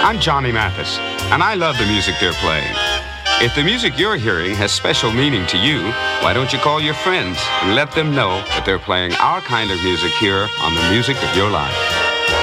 I'm Johnny Mathis, and I love the music they're playing. If the music you're hearing has special meaning to you, why don't you call your friends and let them know that they're playing our kind of music here on the Music of Your Life.